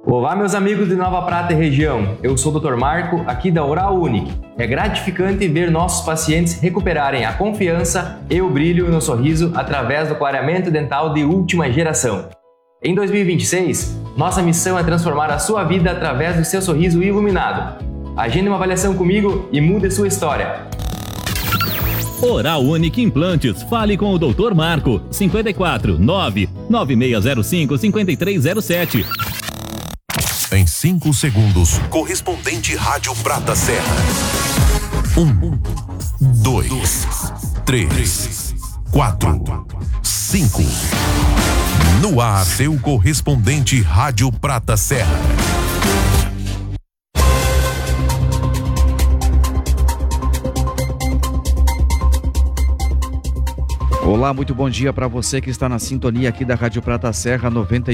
Olá, meus amigos de Nova Prata e região. Eu sou o Dr. Marco, aqui da Oral Unique. É gratificante ver nossos pacientes recuperarem a confiança e o brilho no sorriso através do clareamento dental de última geração. Em 2026, nossa missão é transformar a sua vida através do seu sorriso iluminado. Agende uma avaliação comigo e mude sua história. Oral Unique Implantes. Fale com o Dr. Marco. 54 99605 5307. Em 5 segundos, correspondente Rádio Prata Serra. 1, 2, 3, 4, 5. No ar, seu correspondente Rádio Prata Serra. Olá, muito bom dia para você que está na sintonia aqui da Rádio Prata Serra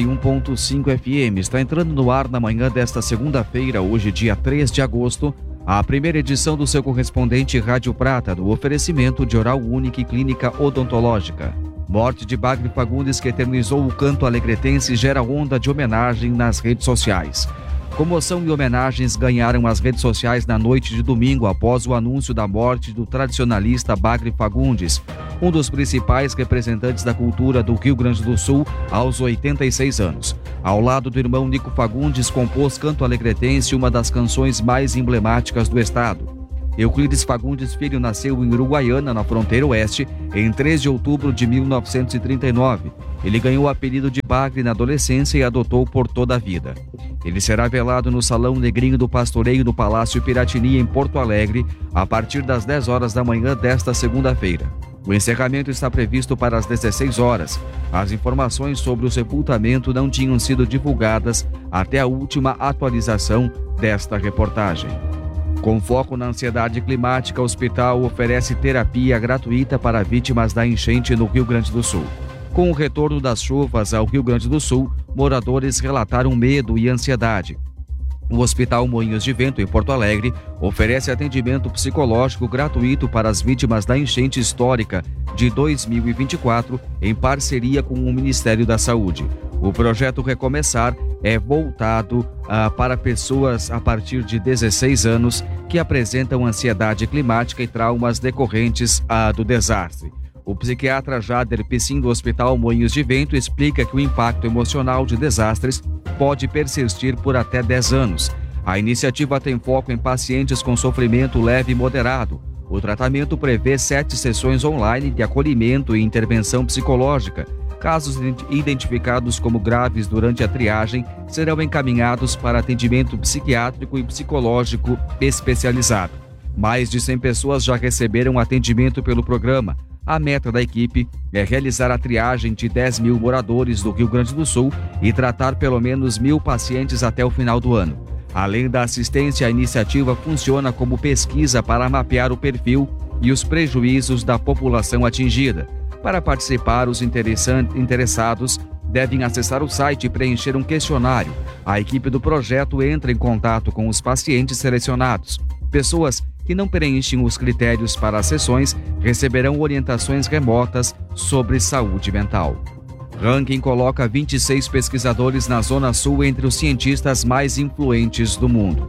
91.5 FM. Está entrando no ar na manhã desta segunda-feira, hoje dia 3 de agosto, a primeira edição do seu correspondente Rádio Prata, do oferecimento de Oral Unique Clínica Odontológica. Morte de Bagre Fagundes, que eternizou o canto alegretense, gera onda de homenagem nas redes sociais. Comoção e homenagens ganharam as redes sociais na noite de domingo após o anúncio da morte do tradicionalista Bagre Fagundes, um dos principais representantes da cultura do Rio Grande do Sul, aos 86 anos. Ao lado do irmão Nico Fagundes, compôs Canto Alegretense, uma das canções mais emblemáticas do estado. Euclides Fagundes Filho nasceu em Uruguaiana, na fronteira oeste, em 3 de outubro de 1939. Ele ganhou o apelido de Bagre na adolescência e adotou por toda a vida. Ele será velado no Salão Negrinho do Pastoreio do Palácio Piratini, em Porto Alegre, a partir das 10 horas da manhã desta segunda-feira. O encerramento está previsto para as 16 horas. As informações sobre o sepultamento não tinham sido divulgadas até a última atualização desta reportagem. Com foco na ansiedade climática, o hospital oferece terapia gratuita para vítimas da enchente no Rio Grande do Sul. Com o retorno das chuvas ao Rio Grande do Sul, moradores relataram medo e ansiedade. O Hospital Moinhos de Vento, em Porto Alegre, oferece atendimento psicológico gratuito para as vítimas da enchente histórica de 2024, em parceria com o Ministério da Saúde. O projeto Recomeçar é voltado para pessoas a partir de 16 anos que apresentam ansiedade climática e traumas decorrentes do desastre. O psiquiatra Jader Piscin, do Hospital Moinhos de Vento, explica que o impacto emocional de desastres pode persistir por até 10 anos. A iniciativa tem foco em pacientes com sofrimento leve e moderado. O tratamento prevê 7 sessões online de acolhimento e intervenção psicológica. Casos identificados como graves durante a triagem serão encaminhados para atendimento psiquiátrico e psicológico especializado. Mais de 100 pessoas já receberam atendimento pelo programa. A meta da equipe é realizar a triagem de 10 mil moradores do Rio Grande do Sul e tratar pelo menos 1.000 pacientes até o final do ano. Além da assistência, a iniciativa funciona como pesquisa para mapear o perfil e os prejuízos da população atingida. Para participar, os interessados devem acessar o site e preencher um questionário. A equipe do projeto entra em contato com os pacientes selecionados. Pessoas que não preenchem os critérios para as sessões receberão orientações remotas sobre saúde mental. Ranking coloca 26 pesquisadores na Zona Sul entre os cientistas mais influentes do mundo.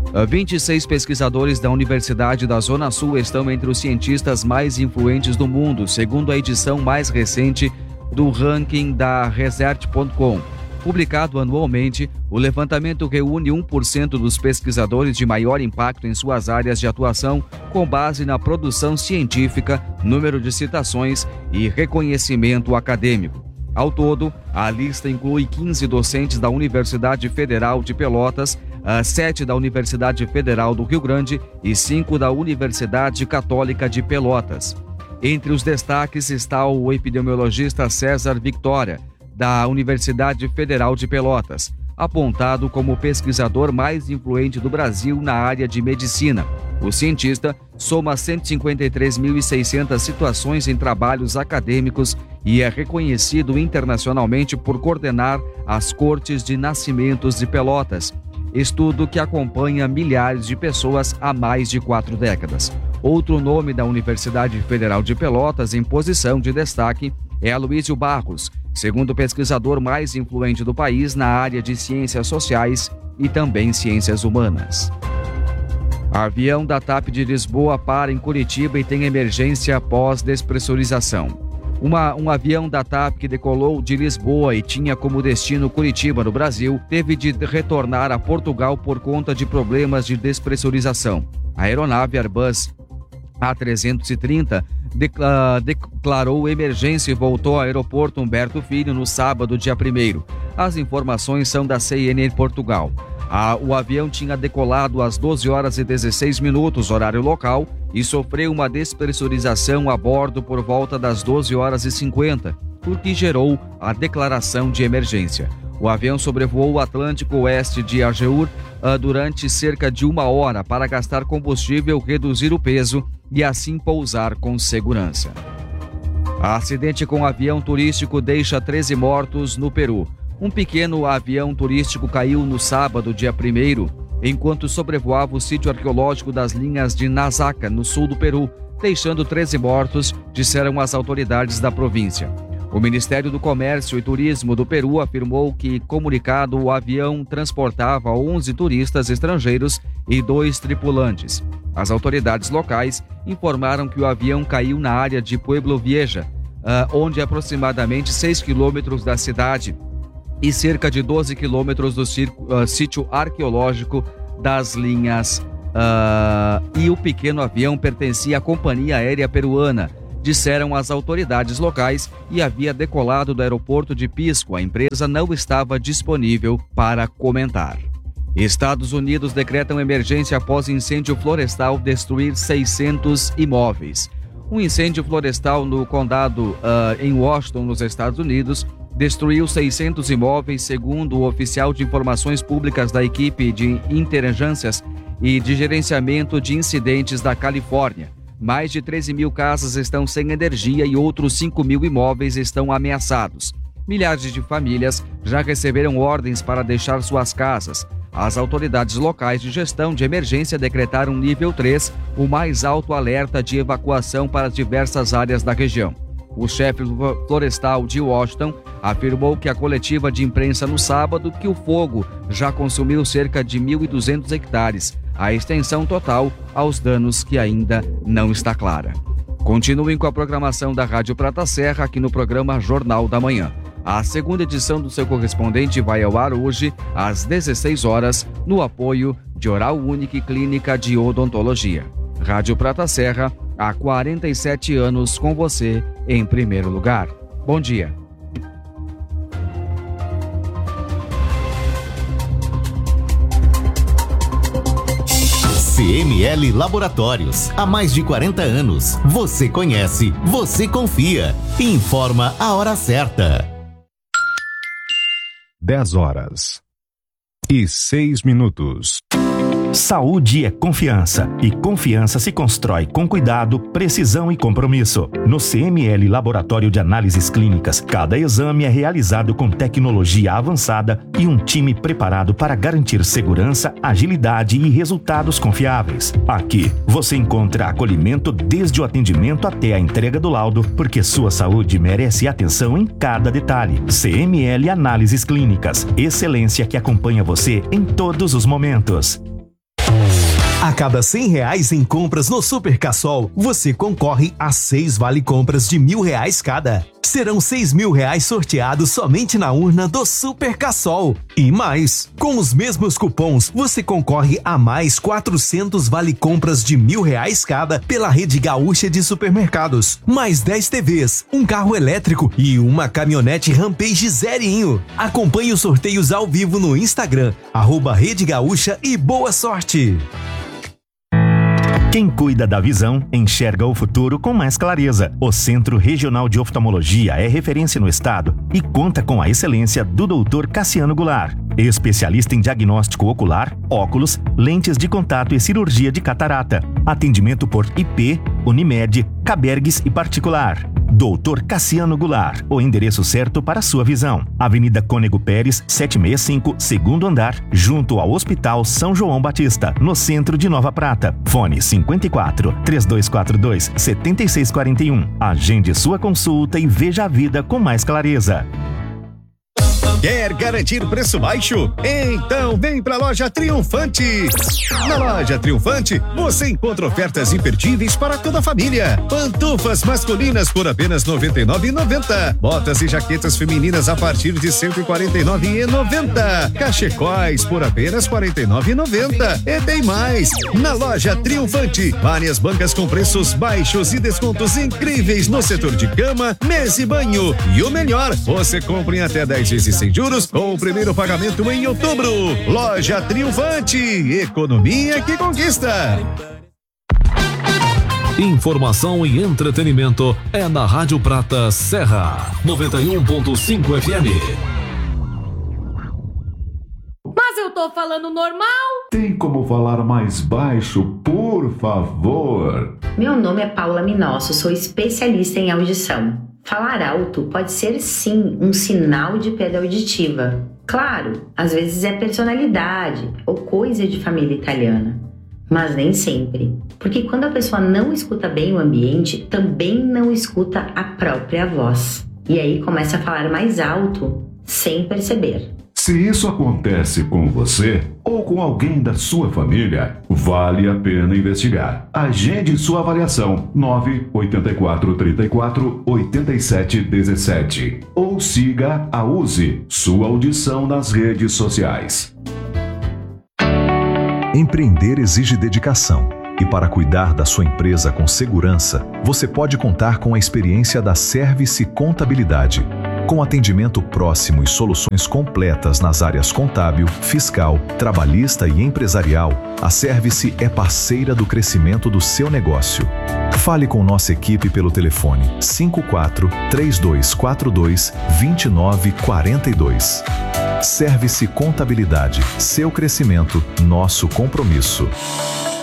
26 pesquisadores da Universidade da Zona Sul estão entre os cientistas mais influentes do mundo, segundo a edição mais recente do ranking da Research.com. Publicado anualmente, o levantamento reúne 1% dos pesquisadores de maior impacto em suas áreas de atuação, com base na produção científica, número de citações e reconhecimento acadêmico. Ao todo, a lista inclui 15 docentes da Universidade Federal de Pelotas, 7 da Universidade Federal do Rio Grande e 5 da Universidade Católica de Pelotas. Entre os destaques está o epidemiologista César Victoria, da Universidade Federal de Pelotas, apontado como o pesquisador mais influente do Brasil na área de medicina. O cientista soma 153.600 situações em trabalhos acadêmicos e é reconhecido internacionalmente por coordenar as cortes de nascimentos de Pelotas, estudo que acompanha milhares de pessoas há mais de 4 décadas. Outro nome da Universidade Federal de Pelotas em posição de destaque é Aloísio Barros, segundo o pesquisador mais influente do país na área de ciências sociais e também ciências humanas. Avião da TAP de Lisboa para em Curitiba e tem emergência após despressurização. Um avião da TAP que decolou de Lisboa e tinha como destino Curitiba, no Brasil, teve de retornar a Portugal por conta de problemas de despressurização. A aeronave Airbus A330 declarou emergência e voltou ao aeroporto Humberto Filho no sábado, dia 1º. As informações são da CNN Portugal. O avião tinha decolado às 12 horas e 16 minutos, horário local, e sofreu uma despressurização a bordo por volta das 12 horas e 50, o que gerou a declaração de emergência. O avião sobrevoou o Atlântico Oeste de Algeur durante cerca de 1 hora para gastar combustível, reduzir o peso e assim pousar com segurança. Acidente com avião turístico deixa 13 mortos no Peru. Um pequeno avião turístico caiu no sábado, dia 1º, enquanto sobrevoava o sítio arqueológico das Linhas de Nazaca, no sul do Peru, deixando 13 mortos, disseram as autoridades da província. O Ministério do Comércio e Turismo do Peru afirmou que, comunicado, o avião transportava 11 turistas estrangeiros e 2 tripulantes. As autoridades locais informaram que o avião caiu na área de Pueblo Vieja, onde aproximadamente 6 quilômetros da cidade, e cerca de 12 quilômetros do sítio arqueológico das Linhas. E o pequeno avião pertencia à Companhia Aérea Peruana, disseram as autoridades locais, e havia decolado do aeroporto de Pisco. A empresa não estava disponível para comentar. Estados Unidos decretam emergência após incêndio florestal destruir 600 imóveis. Um incêndio florestal no condado em Washington, nos Estados Unidos, destruiu 600 imóveis, segundo o oficial de informações públicas da equipe de inteligências e de gerenciamento de incidentes da Califórnia. Mais de 13 mil casas estão sem energia e outros 5 mil imóveis estão ameaçados. Milhares de famílias já receberam ordens para deixar suas casas. As autoridades locais de gestão de emergência decretaram nível 3, o mais alto alerta de evacuação para diversas áreas da região. O chefe florestal de Washington afirmou que a coletiva de imprensa no sábado que o fogo já consumiu cerca de 1.200 hectares. A extensão total aos danos que ainda não está clara. Continuem com a programação da Rádio Prata Serra aqui no programa Jornal da Manhã. A segunda edição do seu correspondente vai ao ar hoje, às 16 horas, no apoio de Oral Unique Clínica de Odontologia. Rádio Prata Serra, há 47 anos com você em primeiro lugar. Bom dia. CML Laboratórios, há mais de 40 anos. Você conhece, você confia. Informa a hora certa. 10h06. Saúde é confiança, e confiança se constrói com cuidado, precisão e compromisso. No CML Laboratório de Análises Clínicas, cada exame é realizado com tecnologia avançada e um time preparado para garantir segurança, agilidade e resultados confiáveis. Aqui, você encontra acolhimento desde o atendimento até a entrega do laudo, porque sua saúde merece atenção em cada detalhe. CML Análises Clínicas, excelência que acompanha você em todos os momentos. A cada R$100 em compras no Super Cassol, você concorre a 6 vale-compras de R$1.000 cada. Serão R$6.000 sorteados somente na urna do Super Cassol. E mais, com os mesmos cupons, você concorre a mais 400 vale-compras de R$1.000 cada pela Rede Gaúcha de Supermercados. Mais 10 TVs, um carro elétrico e uma caminhonete Rampage zerinho. Acompanhe os sorteios ao vivo no Instagram, @Rede Gaúcha, e boa sorte! Quem cuida da visão, enxerga o futuro com mais clareza. O Centro Regional de Oftalmologia é referência no estado e conta com a excelência do Dr. Cassiano Goulart, especialista em diagnóstico ocular, óculos, lentes de contato e cirurgia de catarata. Atendimento por IP, Unimed, Cabergues e particular. Dr. Cassiano Goulart, o endereço certo para a sua visão. Avenida Cônego Pérez, 765, segundo andar, junto ao Hospital São João Batista, no centro de Nova Prata. Fone 54 3242 7641. Agende sua consulta e veja a vida com mais clareza. Quer garantir preço baixo? Então vem pra Loja Triunfante. Na Loja Triunfante, você encontra ofertas imperdíveis para toda a família. Pantufas masculinas por apenas R$ 99,90. Botas e jaquetas femininas a partir de R$ 149,90. Cachecóis por apenas R$ 49,90. E tem mais. Na Loja Triunfante, várias bancas com preços baixos e descontos incríveis no setor de cama, mesa e banho. E o melhor, você compra em até 10 vezes sem juros com o primeiro pagamento em outubro. Loja Triunfante, economia que conquista. Informação e entretenimento é na Rádio Prata Serra 91.5 FM. Mas eu tô falando normal. Tem como falar mais baixo, por favor? Meu nome é Paula Minosso, sou especialista em audição. Falar alto pode ser, sim, um sinal de perda auditiva. Claro, às vezes é personalidade ou coisa de família italiana, mas nem sempre. Porque quando a pessoa não escuta bem o ambiente, também não escuta a própria voz. E aí começa a falar mais alto, sem perceber. Se isso acontece com você ou com alguém da sua família, vale a pena investigar. Agende sua avaliação 984 34 87 17 ou siga a USE, sua audição nas redes sociais. Empreender exige dedicação. E para cuidar da sua empresa com segurança, você pode contar com a experiência da Service Contabilidade. Com atendimento próximo e soluções completas nas áreas contábil, fiscal, trabalhista e empresarial, a Service é parceira do crescimento do seu negócio. Fale com nossa equipe pelo telefone 54 3242 2942. Service Contabilidade, seu crescimento, nosso compromisso.